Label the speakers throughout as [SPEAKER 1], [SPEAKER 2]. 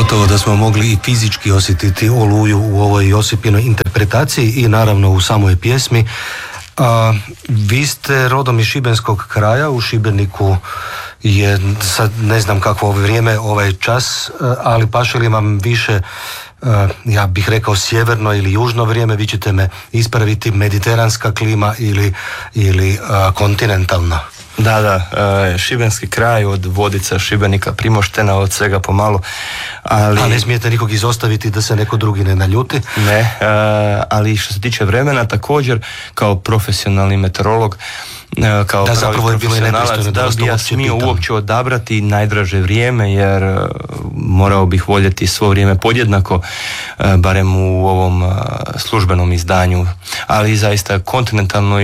[SPEAKER 1] Gotovo da smo mogli i fizički osjetiti Oluju u ovoj Josipinoj interpretaciji i naravno u samoj pjesmi. Vi ste rodom iz šibenskog kraja, u Šibeniku je sad ne znam kakvo ovo vrijeme, ovaj čas, ali paše li vam više, ja bih rekao sjeverno ili južno vrijeme, vi ćete me ispraviti, mediteranska klima ili kontinentalna?
[SPEAKER 2] Da, šibenski kraj od Vodica, Šibenika, Primoštena, od svega pomalo. A
[SPEAKER 1] ne smijete nikog izostaviti da se neko drugi ne naljuti?
[SPEAKER 2] Ne, ali što se tiče vremena, također kao profesionalni meteorolog, kao
[SPEAKER 1] da, zapravo je bilo nepristojno
[SPEAKER 2] da bi ja smio uopće odabrati najdraže vrijeme, jer morao bih voljeti svo vrijeme podjednako, barem u ovom službenom izdanju, ali zaista kontinentalno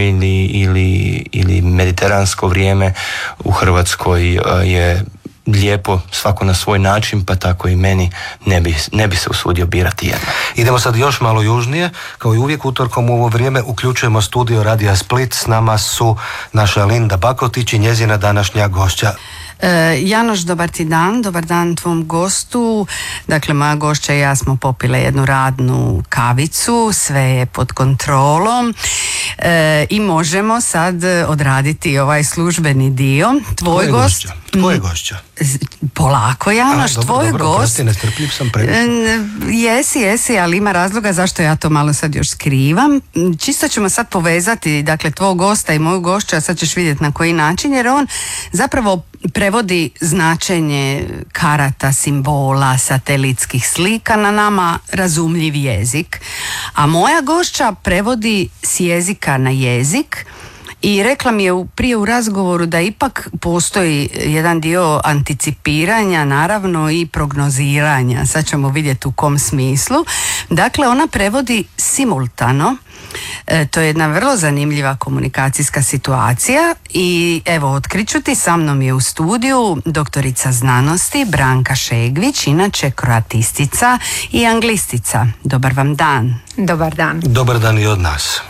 [SPEAKER 2] ili mediteransko vrijeme u Hrvatskoj je lijepo, svako na svoj način, pa tako i meni ne bi se usudio birati jedno.
[SPEAKER 1] Idemo sad još malo južnije. Kao i uvijek utorkom u ovo vrijeme uključujemo studio Radija Split. S nama su naša Linda Bakotić i njezina današnja gošća.
[SPEAKER 3] Janoš, dobar ti dan, dobar dan tvom gostu. Dakle, moja gošća i ja smo popile jednu radnu kavicu, sve je pod kontrolom i možemo sad odraditi ovaj službeni dio. Tvoj gost...
[SPEAKER 1] Tko je gošća?
[SPEAKER 3] Polako, Janoš, tvoj gost...
[SPEAKER 1] Nestrpljiv sam previše.
[SPEAKER 3] Jesi, ali ima razloga zašto ja to malo sad još skrivam. Čisto ćemo sad povezati, dakle, tvog gosta i moju gošću, a sad ćeš vidjeti na koji način, jer on zapravo prevodi značenje karata, simbola, satelitskih slika na nama razumljiv jezik. A moja gošća prevodi s jezika na jezik. I rekla mi je prije u razgovoru da ipak postoji jedan dio anticipiranja, naravno i prognoziranja. Sad ćemo vidjeti u kom smislu. Dakle, ona prevodi simultano. To je jedna vrlo zanimljiva komunikacijska situacija i evo, otkriću ti, sa mnom je u studiju doktorica znanosti Branka Šegvić, inače kroatistica i anglistica. Dobar vam dan.
[SPEAKER 4] Dobar dan.
[SPEAKER 1] Dobar dan i od nas.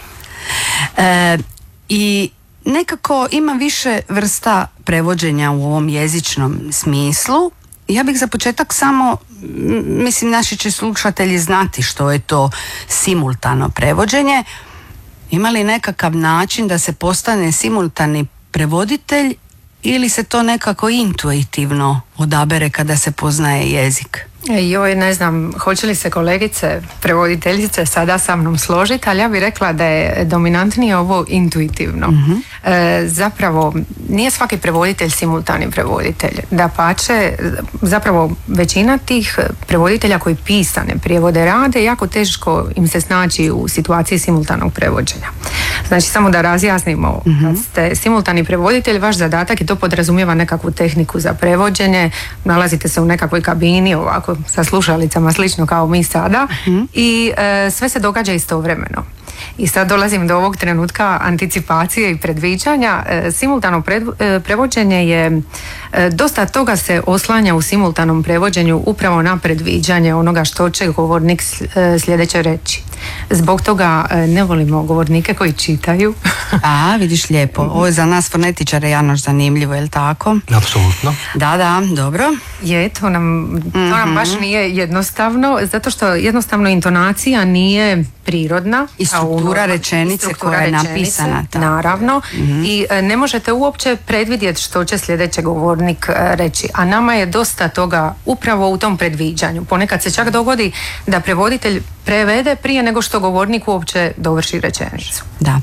[SPEAKER 3] I nekako ima više vrsta prevođenja u ovom jezičnom smislu. Ja bih za početak samo, mislim, naši će slušatelji znati što je to simultano prevođenje. Ima li nekakav način da se postane simultani prevoditelj ili se to nekako intuitivno odabere kada se poznaje jezik?
[SPEAKER 4] Joj, ne znam, hoće li se kolegice prevoditeljice sada sa mnom složiti, ali ja bih rekla da je dominantnije ovo intuitivno. Zapravo, nije svaki prevoditelj simultani prevoditelj. Dapače, zapravo većina tih prevoditelja koji pisane prijevode rade, jako teško im se snaći u situaciji simultanog prevođenja. Znači, samo da razjasnimo, kad ste simultani prevoditelj, vaš zadatak, i to podrazumijeva nekakvu tehniku za prevođenje, nalazite se u nekakvoj kabini, ovako sa slušalicama, slično kao mi sada, i sve se događa istovremeno. I sad dolazim do ovog trenutka anticipacije i predviđanja. Simultano prevođenje je, dosta toga se oslanja u simultanom prevođenju upravo na predviđanje onoga što će govornik sljedeće reći. Zbog toga ne volimo govornike koji čitaju.
[SPEAKER 3] A, vidiš, lijepo. Ovo je za nas fonetičare, Janoš, zanimljivo, je li tako?
[SPEAKER 1] Apsolutno.
[SPEAKER 3] Da, dobro.
[SPEAKER 4] Je, to nam baš nije jednostavno, zato što jednostavno intonacija nije prirodna.
[SPEAKER 3] I struktura rečenice koja je napisana.
[SPEAKER 4] Naravno. I ne možete uopće predvidjeti što će sljedeći govornik reći. A nama je dosta toga upravo u tom predviđanju. Ponekad se čak dogodi da prevoditelj prevede prije nego što govornik uopće dovrši rečenicu.
[SPEAKER 3] Da.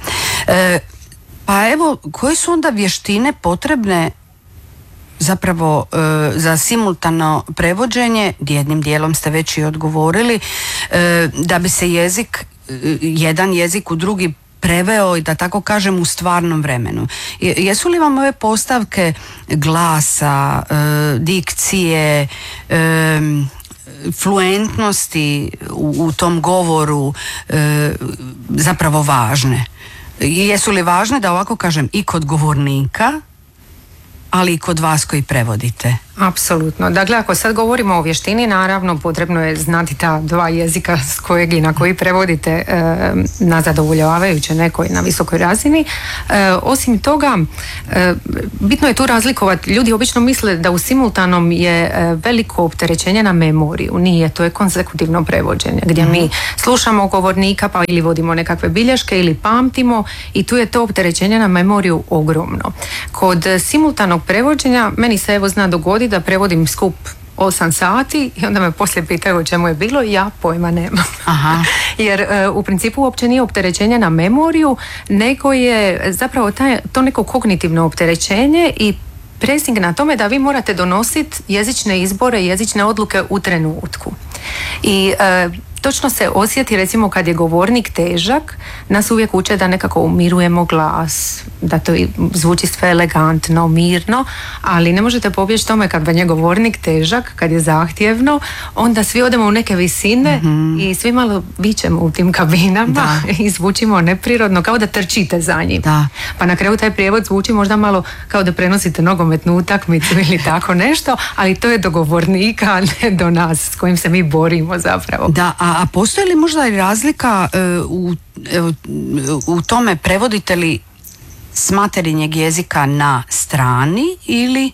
[SPEAKER 3] Pa evo, koje su onda vještine potrebne zapravo za simultano prevođenje? Jednim dijelom ste već i odgovorili, da bi se jedan jezik u drugi preveo i, da tako kažem, u stvarnom vremenu. Jesu li vam ove postavke glasa, dikcije, fluentnosti u tom govoru zapravo važne? Jesu li važne, da ovako kažem, i kod govornika, ali i kod vas koji prevodite?
[SPEAKER 4] Apsolutno. Dakle, ako sad govorimo o vještini, naravno potrebno je znati ta dva jezika s kojeg i na koji prevodite na zadovoljavajuće nekoj, na visokoj razini. Osim toga, bitno je tu razlikovati. Ljudi obično misle da u simultanom je veliko opterećenje na memoriju. Nije, to je konsekutivno prevođenje gdje mi slušamo govornika pa ili vodimo nekakve bilješke ili pamtimo i tu je to opterećenje na memoriju ogromno. Kod simultanog prevođenja meni se evo zna dogoditi da prevodim skup 8 sati i onda me poslije pitaju o čemu je bilo i ja pojma nemam.
[SPEAKER 3] Aha.
[SPEAKER 4] Jer u principu uopće nije opterećenje na memoriju, nego je zapravo to neko kognitivno opterećenje i presing na tome da vi morate donositi jezične izbore, jezične odluke u trenutku. I točno se osjeti, recimo kad je govornik težak, nas uvijek uče da nekako umirujemo glas, da to zvuči sve elegantno, mirno, ali ne možete pobjeći tome kad vam je govornik težak, kad je zahtjevno, onda svi odemo u neke visine i svi malo vičemo u tim kabinama i zvučimo neprirodno, kao da trčite za njim.
[SPEAKER 3] Da.
[SPEAKER 4] Pa na kraju taj prijevod zvuči možda malo kao da prenosite nogometnu utakmicu ili tako nešto, ali to je do govornika, a ne do nas s kojim se mi borimo zapravo.
[SPEAKER 3] Da, a postoji li možda i razlika u tome prevodite li s materinjeg jezika na strani ili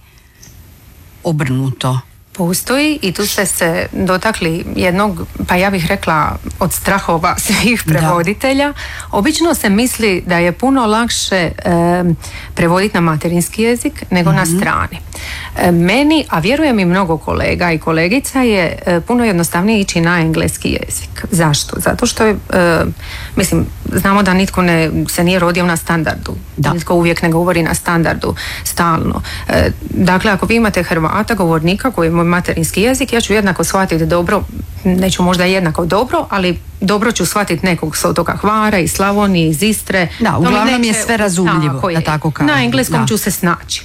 [SPEAKER 3] obrnuto?
[SPEAKER 4] Postoji i tu ste se dotakli jednog, pa ja bih rekla od strahova svih prevoditelja. Obično se misli da je puno lakše prevoditi na materinski jezik nego na strani. Meni, a vjerujem i mnogo kolega i kolegica, je puno jednostavnije ići na engleski jezik. Zašto? Zato što je, mislim, znamo da nitko se nije rodio na standardu. Nitko uvijek ne govori na standardu stalno. Dakle, ako vi imate Hrvata, govornika koji je moj materinski jezik, ja ću jednako shvatiti dobro, neću možda jednako dobro, ali dobro ću shvatiti nekog s otoka Hvara, iz Slavonije, iz Istre.
[SPEAKER 3] Da, uglavnom je sve razumljivo, da tako kažem.
[SPEAKER 4] Na engleskom ću se snaći.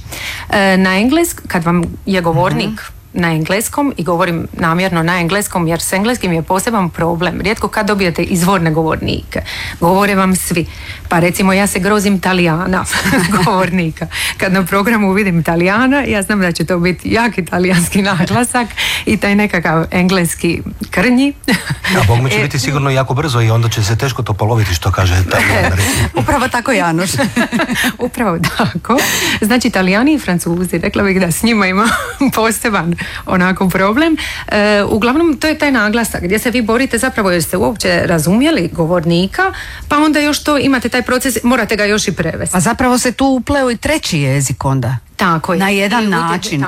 [SPEAKER 4] Kad vam je govornik na engleskom, i govorim namjerno na engleskom jer s engleskim je poseban problem. Rijetko kad dobijete izvorne govornike. Govore vam svi. Pa recimo ja se grozim Talijana govornika. Kad na programu vidim Talijana, ja znam da će to biti jak italijanski naglasak i taj nekakav engleski krnji.
[SPEAKER 1] Da, Bog mi će biti sigurno jako brzo i onda će se teško to poloviti što kaže Talijan.
[SPEAKER 3] Upravo tako, Janoš.
[SPEAKER 4] Upravo tako. Znači Talijani i Francuzi, rekla bih da s njima ima poseban onako problem. Uglavnom to je taj naglasak gdje se vi borite zapravo jer ste uopće razumjeli govornika, pa onda još to imate taj proces, morate ga još i prevesti.
[SPEAKER 3] A zapravo se tu upleo i treći jezik onda.
[SPEAKER 4] Tako je.
[SPEAKER 3] Na jedan način,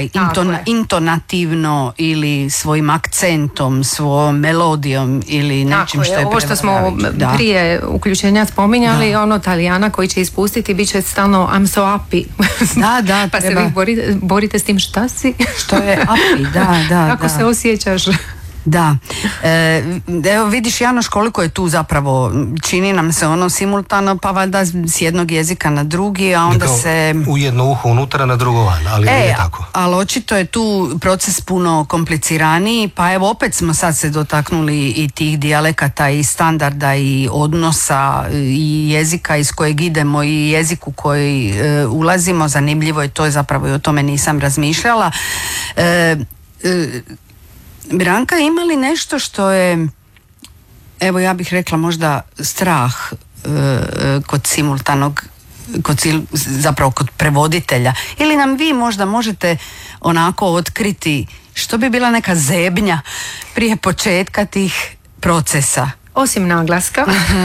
[SPEAKER 3] intonativno ili svojim akcentom, svojom melodijom ili nečim što je
[SPEAKER 4] ovo što smo prije uključenja spominjali, ono Talijana koji će ispustiti bit će stalno I'm so happy.
[SPEAKER 3] Da,
[SPEAKER 4] pa treba. Se vi borite s tim šta si?
[SPEAKER 3] Što je happy, da.
[SPEAKER 4] Kako se osjećaš?
[SPEAKER 3] Da, evo vidiš Janoš koliko je tu zapravo, čini nam se ono simultano, pa valjda s jednog jezika na drugi, a onda se...
[SPEAKER 1] U jedno uho unutra, na drugo van, ali nije tako.
[SPEAKER 3] Ali očito je tu proces puno kompliciraniji, pa evo opet smo sad se dotaknuli i tih dijalekata i standarda i odnosa i jezika iz kojeg idemo i jeziku koji ulazimo. Zanimljivo je to, zapravo i o tome nisam razmišljala. Branka, ima li nešto što je, evo ja bih rekla možda strah kod simultanog, zapravo kod prevoditelja, ili nam vi možda možete onako otkriti što bi bila neka zebnja prije početka tih procesa?
[SPEAKER 4] Osim naglaska.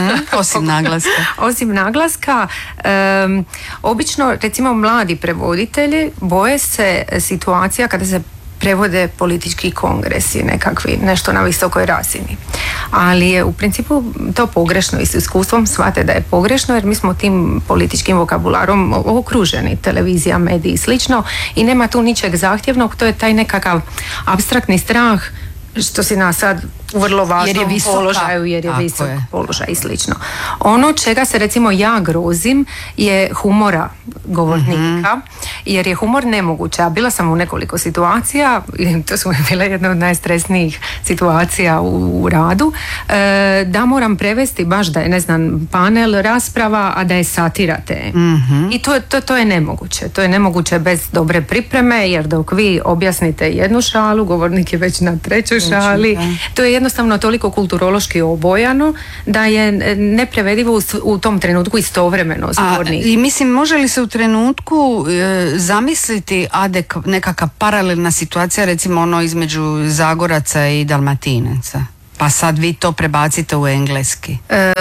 [SPEAKER 4] Osim naglaska, obično recimo mladi prevoditelji boje se situacija kada se prevode politički kongresi nekakvi, nešto na visokoj razini. Ali je u principu to pogrešno i s iskustvom shvate da je pogrešno jer mi smo tim političkim vokabularom okruženi, televizija, mediji i slično, i nema tu ničeg zahtjevnog, to je taj nekakav apstraktni strah što si nas sad u vrlo važnom položaju jer je visok položaj i slično. Ono čega se recimo ja grozim je humora govornika, jer je humor nemoguće. A bila sam u nekoliko situacija, i to su mi bile jedna od najstresnijih situacija u radu, da moram prevesti baš da je, ne znam, panel, rasprava, a da je satira tema. I to je nemoguće. To je nemoguće bez dobre pripreme, jer dok vi objasnite jednu šalu, govornik je već na trećoj šali. To je jednostavno toliko kulturološki obojano da je neprevedivo u tom trenutku istovremeno zbornik.
[SPEAKER 3] I mislim, može li se u trenutku zamisliti nekakva paralelna situacija, recimo ono između Zagoraca i Dalmatinaca? Pa sad vi to prebacite u engleski.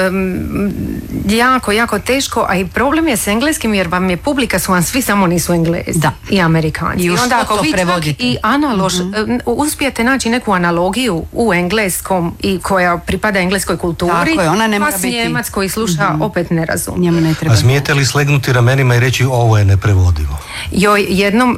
[SPEAKER 4] Jako teško, a i problem je s engleskim jer vam je publika, su vam svi samo nisu Englezi i Amerikanci.
[SPEAKER 3] I onda ako vi prevodite
[SPEAKER 4] i uspijete naći neku analogiju u engleskom i koja pripada engleskoj kulturi,
[SPEAKER 3] tako je, ona ne mora biti.
[SPEAKER 4] Njemac koji sluša opet ne razumije.
[SPEAKER 3] Ne treba.
[SPEAKER 1] A smijete li slegnuti ramenima i reći ovo je neprevodivo?
[SPEAKER 4] Jednom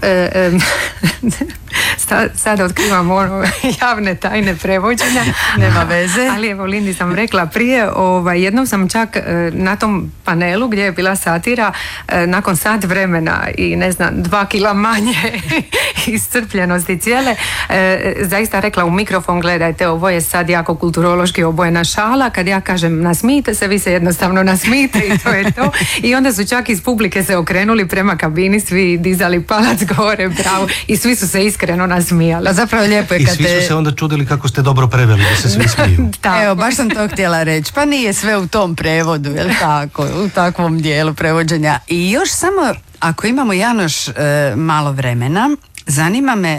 [SPEAKER 4] sad otkrivam javne tajne prevođenja.
[SPEAKER 3] Nema veze.
[SPEAKER 4] Ali evo, Lindi sam rekla prije, jednom sam čak na tom panelu gdje je bila satira, nakon sat vremena i ne znam 2 kila manje iscrpljenosti cijele, zaista rekla u mikrofon, gledajte, ovo je sad jako kulturološki obojena šala, kad ja kažem nasmijte se, vi se jednostavno nasmijte i to je to. I onda su čak iz publike se okrenuli prema kabini, svi dizali palac gore, bravo, i svi su se iskreno nasmijali.
[SPEAKER 3] Zapravo lijepo je
[SPEAKER 1] i svi su se onda čudili kako ste dobro preveli, da se svi smiju.
[SPEAKER 3] Evo, baš sam to htjela reći. Pa nije sve u tom prevodu, jel tako? U takvom dijelu prevođenja. I još samo, ako imamo, Janoš, malo vremena, zanima me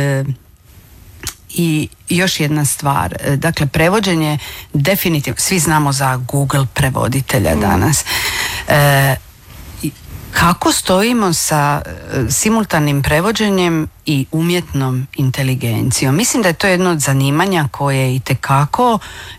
[SPEAKER 3] i još jedna stvar. Dakle, prevođenje definitivno, svi znamo za Google prevoditelja danas. Kako stojimo sa simultanim prevođenjem i umjetnom inteligencijom? Mislim da je to jedno od zanimanja koje itekako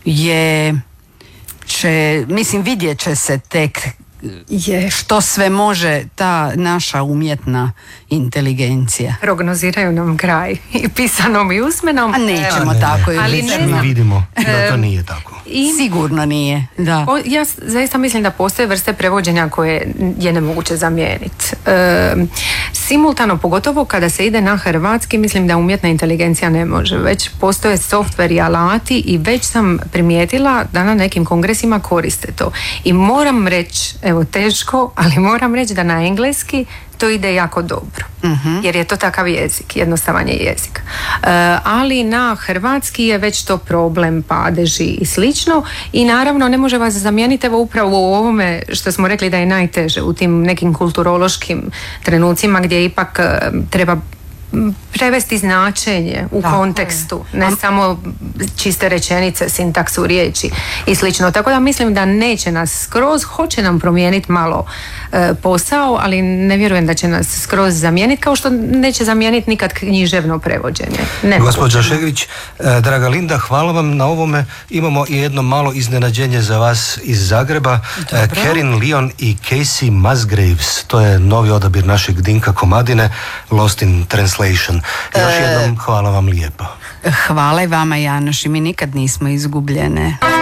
[SPEAKER 3] vidjet će se tek što sve može ta naša umjetna inteligencija.
[SPEAKER 4] Prognoziraju nam kraj i pisanom i usmenom.
[SPEAKER 3] A nećemo tako.
[SPEAKER 4] Ali
[SPEAKER 1] mi vidimo da to nije tako.
[SPEAKER 3] Sigurno nije, da.
[SPEAKER 4] Ja zaista mislim da postoje vrste prevođenja koje je nemoguće zamijeniti. Simultano, pogotovo kada se ide na hrvatski, mislim da umjetna inteligencija ne može. Već postoje softver i alati i već sam primijetila da na nekim kongresima koriste to. I moram reći, evo teško, ali moram reći da na engleski to ide jako dobro. Jer je to takav jezik, jednostavan je jezik. Ali na hrvatski je već to problem, padeži i slično, i naravno ne može vas zamijeniti, evo upravo u ovome što smo rekli da je najteže, u tim nekim kulturološkim trenucima gdje ipak treba prevesti značenje u kontekstu, ne samo čiste rečenice, sintaksu riječi i slično. Tako da mislim da neće nas skroz, hoće nam promijeniti malo posao, ali ne vjerujem da će nas skroz zamijeniti, kao što neće zamijeniti nikad književno prevođenje.
[SPEAKER 1] Gospođa Šegrić, draga Linda, hvala vam na ovome. Imamo i jedno malo iznenađenje za vas iz Zagreba. Karin Leon i Casey Musgraves, to je novi odabir našeg Dinka Komadine, Lost in Translation. Još jednom hvala vam lijepo.
[SPEAKER 3] Hvala i vama, Janoš, i mi nikad nismo izgubljene.